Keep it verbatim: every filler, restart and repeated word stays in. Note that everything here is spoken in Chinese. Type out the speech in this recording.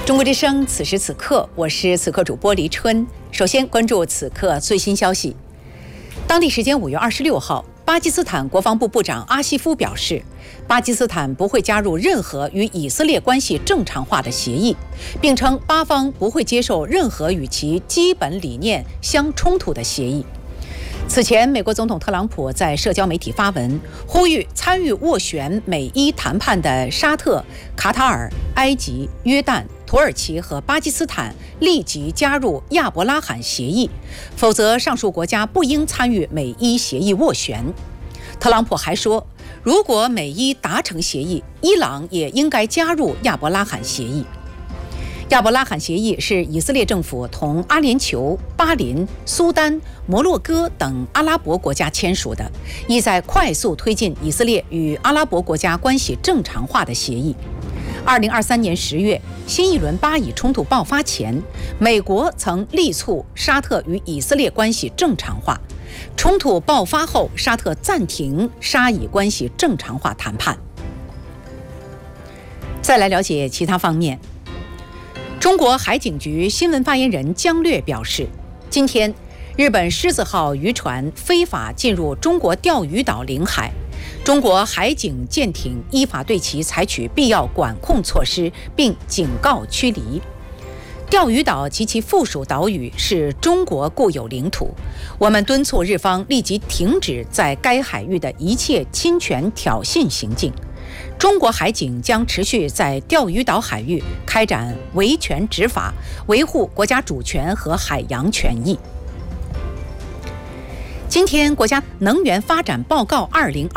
中国之声，此时此刻，我是此刻主播黎春。首先关注此刻最新消息。当地时间五月二十六号，巴基斯坦国防部部长阿西夫表示，巴基斯坦不会加入任何与以色列关系正常化的协议，并称巴方不会接受任何与其基本理念相冲突的协议。此前，美国总统特朗普在社交媒体发文，呼吁参与斡旋美伊谈判的沙特、卡塔尔、埃及、约旦、土耳其和巴基斯坦立即加入亚伯拉罕协议，否则上述国家不应参与美伊协议斡旋。特朗普还说，如果美伊达成协议，伊朗也应该加入亚伯拉罕协议。亚伯拉罕协议是以色列政府同阿联酋、巴林、苏丹、摩洛哥等阿拉伯国家签署的，意在快速推进以色列与阿拉伯国家关系正常化的协议。二零二三年十月，新一轮巴以冲突爆发前，美国曾力促沙特与以色列关系正常化。冲突爆发后，沙特暂停沙以关系正常化谈判。再来了解其他方面。中国海警局新闻发言人姜略表示，今天日本狮子号渔船非法进入中国钓鱼岛领海，中国海警舰艇依法对其采取必要管控措施，并警告驱离。钓鱼岛及其附属岛屿是中国固有领土，我们敦促日方立即停止在该海域的一切侵权挑衅行径。中国海警将持续在钓鱼岛海域开展维权执法，维护国家主权和海洋权益。今天，国家能源发展报告二零